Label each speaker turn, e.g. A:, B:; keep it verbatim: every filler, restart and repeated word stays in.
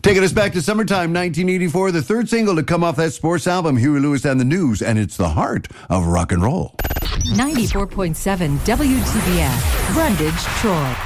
A: Taking us back to summertime nineteen eighty-four, the third single to come off that sports album, Huey Lewis and the News, and it's the heart of rock and roll.
B: ninety-four point seven W T B S, Brundage, Troy.